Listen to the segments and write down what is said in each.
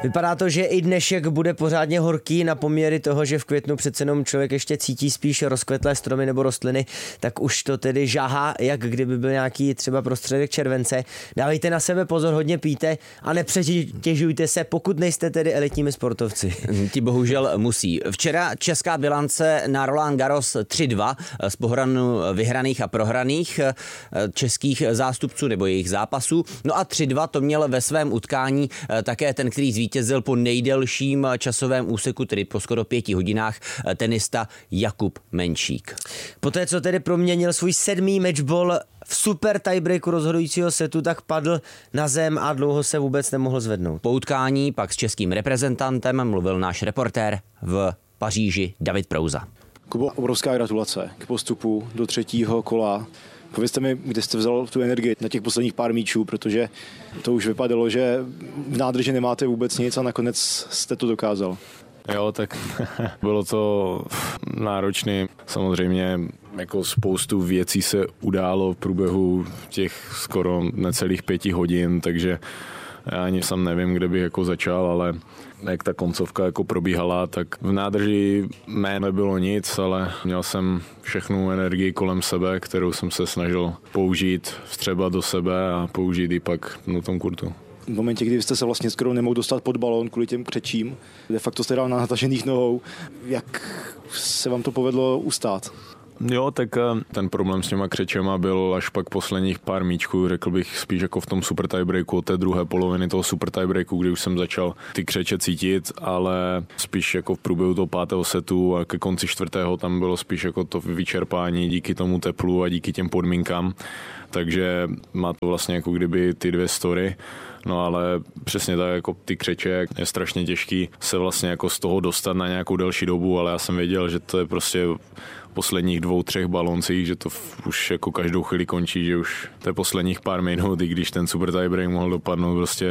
Vypadá to, že i dnešek bude pořádně horký na poměry toho, že v květnu přece jenom člověk ještě cítí spíš rozkvetlé stromy nebo rostliny, tak už to tedy žahá, jak kdyby byl nějaký třeba prostředek července. Dávejte na sebe pozor, hodně píte a nepřetěžujte se, pokud nejste tedy elitními sportovci. Ti bohužel musí. Včera česká bilance na Roland Garros 3-2 z pohranu vyhraných a prohraných českých zástupců nebo jejich zápasů. No a 3-2 to měl ve svém utkání také ten, který zvítězil po nejdelším časovém úseku, tedy po skoro 5 hodinách, tenista Jakub Menšík. Poté, co tedy proměnil svůj 7. matchball v super tiebreaku rozhodujícího setu, tak padl na zem a dlouho se vůbec nemohl zvednout. Po utkání pak s českým reprezentantem mluvil náš reportér v Paříži David Prouza. Kubo, obrovská gratulace k postupu do 3. kola. Povězte mi, kde jste vzal tu energii na těch posledních pár míčů, protože to už vypadalo, že v nádrži nemáte vůbec nic a nakonec jste to dokázal. Jo, tak bylo to náročné. Samozřejmě jako spoustu věcí se událo v průběhu těch skoro necelých 5 hodin, takže já ani sám nevím, kde bych jako začal, ale jak ta koncovka jako probíhala, tak v nádrži mé nebylo nic, ale měl jsem všechnu energii kolem sebe, kterou jsem se snažil použít, vstřebat do sebe a použít ji pak na tom kurtu. V momentě, kdy jste se vlastně skoro nemohl dostat pod balón kvůli těm křečím, de facto jste dal na natažených nohou, jak se vám to povedlo ustát? Jo, tak ten problém s těma křečema byl až pak posledních pár míčků, řekl bych spíš jako v tom super tiebreaku, té druhé poloviny toho super tiebreaku, kdy už jsem začal ty křeče cítit, ale spíš jako v průběhu toho 5. setu a ke konci 4. tam bylo spíš jako to vyčerpání díky tomu teplu a díky těm podmínkám, takže má to vlastně jako kdyby ty dvě story. No ale přesně tak, jako ty křeče, je strašně těžký se vlastně jako z toho dostat na nějakou delší dobu, ale já jsem věděl, že to je prostě posledních 2-3 baloncích, že to už jako každou chvíli končí, že už to je posledních pár minut, i když ten super tiebreak mohl dopadnout prostě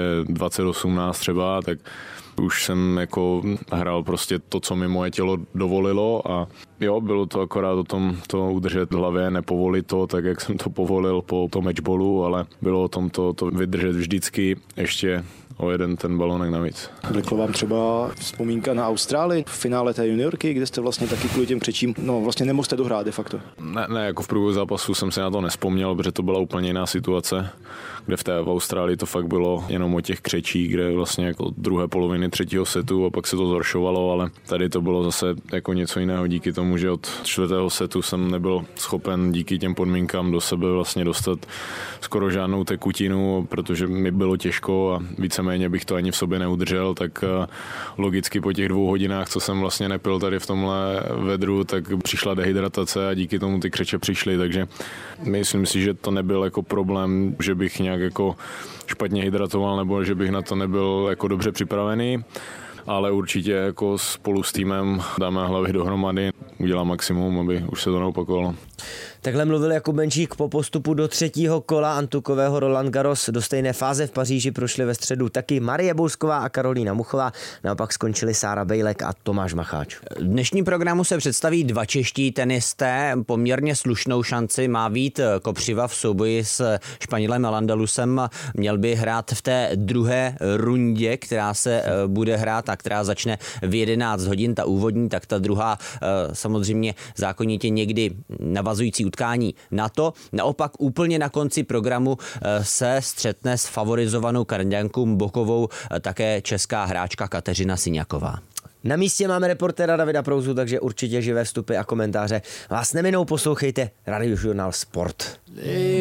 2018 třeba, tak už jsem jako hrál prostě to, co mi moje tělo dovolilo a jo, bylo to akorát o tom to udržet v hlavě, nepovolit to, tak jak jsem to povolil po tom matchballu, ale bylo o tom to vydržet vždycky ještě o jeden ten balonek navíc. Vlekla vám třeba vzpomínka na Austrálii v finále té juniorky, kde jste vlastně taky kvůli těm křečím, no vlastně nemohli dohrát de facto? Ne, jako v průběhu zápasu jsem si na to nespomněl, protože to byla úplně jiná situace, kde v Austrálii to fakt bylo jenom o těch křečích, kde vlastně jako druhé poloviny 3. setu a pak se to zhoršovalo, ale tady to bylo zase jako něco jiného díky tomu, že od 4. setu jsem nebyl schopen díky těm podmínkám do sebe vlastně dostat skoro žádnou tekutinu, protože mi bylo těžko a víceméně bych to ani v sobě neudržel, tak logicky po těch 2 hodinách, co jsem vlastně nepil tady v tomhle vedru, tak přišla dehydratace a díky tomu ty křeče přišly, takže myslím si, že to nebyl jako problém, že bych nějak jako špatně hydratoval nebo že bych na to nebyl jako dobře připravený, ale určitě jako spolu s týmem dáme hlavy dohromady, udělám maximum, aby už se to neopakovalo. Takhle mluvil Jakub Menšík po postupu do 3. kola antukového Roland Garros. Do stejné fáze v Paříži prošly ve středu taky Marie Bousková a Karolína Muchová. Naopak skončili Sára Bejlek a Tomáš Macháč. V dnešním programu se představí 2 čeští tenisté. Poměrně slušnou šanci má Vít Kopřiva v souboji s Španělem Landalusem. Měl by hrát v té druhé rundě, která se bude hrát a která začne v 11 hodin. Ta úvodní, tak ta druhá samozřejmě zákonitě někdy navazující utkání na to. Naopak úplně na konci programu se střetne s favorizovanou Karňankou Bokovou také česká hráčka Kateřina Syňaková. Na místě máme reportéra Davida Prouzu, takže určitě živé vstupy a komentáře vás neminou, poslouchejte Radiožurnál Sport.